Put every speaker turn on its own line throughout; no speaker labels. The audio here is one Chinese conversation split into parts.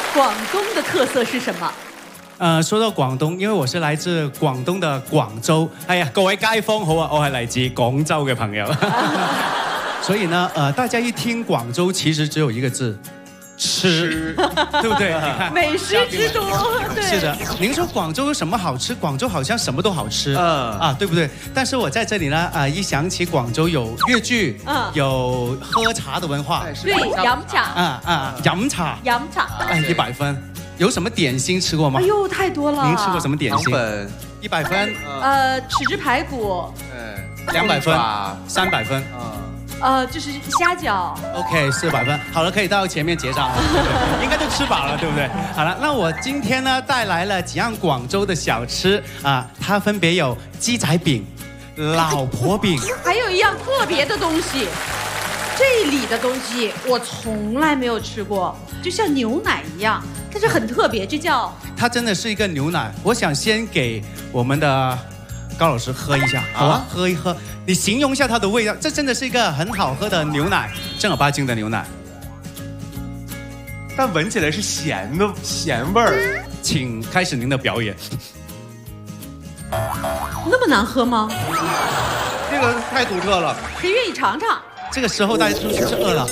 广东的特色是什么？
說到廣東，因為我是來自廣東的廣州，係啊，各位街坊好啊，我係嚟自廣州嘅朋友，所以呢，大家一聽廣州，其實只有一個字，吃，對不對？你看，
美食之都，對。
是的，您說廣州有什麼好吃？廣州好像什麼都好吃，對不對？但是我在這裡呢，一想起廣州有粵劇，有喝茶的文化，
對，飲茶，
飲茶，100分。有什麼點心吃過嗎？
哎呦，太多了！
您吃過什麼點心？100分。
豉汁排骨
，200分，300分。
就是蝦餃。
OK， 400分。好了，可以到前面結賬了，應該都吃飽了，對不對？好了，那我今天呢帶來了幾樣廣州的小吃啊，它分別有雞仔餅、老婆餅，
還有一樣特別的東西。這裡的東西我從來沒有吃過，就像牛奶一樣，但是很特別，這叫……
它真的是一個牛奶。我想先給我們的高老師喝一下，好啊，喝一喝，你形容一下它的味道。這真的是一個很好喝的牛奶，正兒八經的牛奶，
但聞起來是鹹味兒。
請開始您的表演。
那麼難喝嗎？
這個太獨特了，
誰願意嘗嘗？
這個時候大家是不是餓了？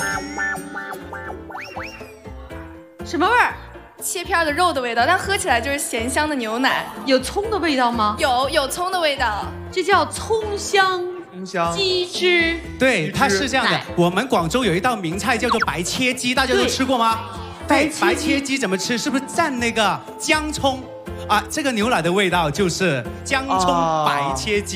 什麼味兒？
切片的肉的味道，但喝起來就是鹹香的牛奶。
有蔥的味道嗎？
有蔥的味道，
這叫蔥香雞汁。
對，它是這樣的。我們廣州有一道名菜叫做白切雞，大家都吃過嗎？白切雞怎麼吃？是不是蘸那個薑蔥？啊，這個牛奶的味道就是薑蔥白切雞。